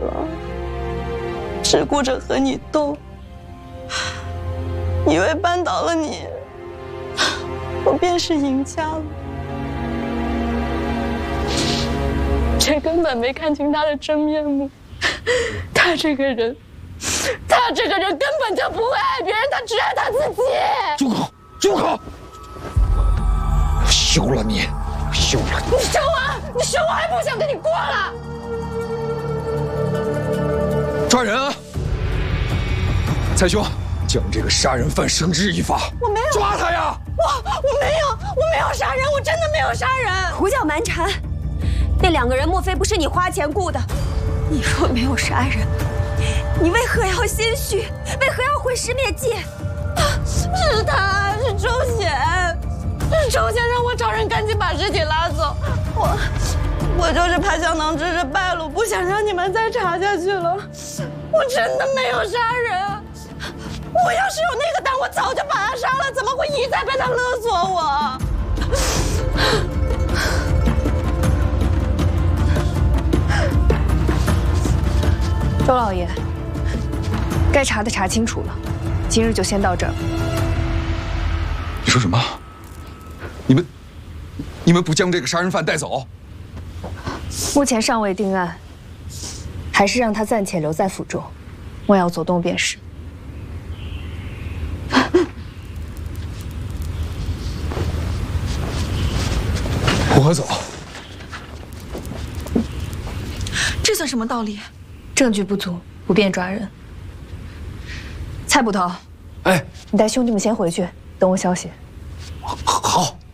了，只顾着和你斗，以为扳倒了你，我便是赢家了。却根本没看清他的真面目。他这个人根本就不会爱别人，他只爱他自己。 住口！住口！我休了你！我休了你！ 你休啊！你休我还不想跟你过了。 抓人啊！蔡兄，将这个杀人犯绳之以法。 我没有抓他呀！ 我没有杀人，我真的没有杀人。 胡搅蛮缠，那2个人莫非不是你花钱雇的？你若没有杀人，你为何要心虚？为何要毁尸灭迹？ 是他，是周贤，是周贤让我找人赶紧把尸体拉走。我就是怕香囊之事败露，不想让你们再查下去了。我真的没有杀人。我要是有那个胆，我早就把他杀了，怎么会一再被他勒索我？ 周老爷，该查的查清楚了，今日就先到这儿。 你说什么？你们不将这个杀人犯带走？ 目前尚未定案，还是让他暂且留在府中，莫要走动便是。 不可走。 这算什么道理？ 证据不足，不便抓人。蔡捕头， 哎， 你带兄弟们先回去，等我消息。 好。